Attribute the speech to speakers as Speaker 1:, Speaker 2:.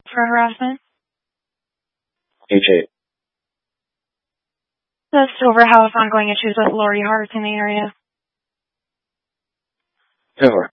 Speaker 1: for harassment?
Speaker 2: H8.
Speaker 1: Does Silver have ongoing issues with Lori Hart in the area?
Speaker 2: 10-4.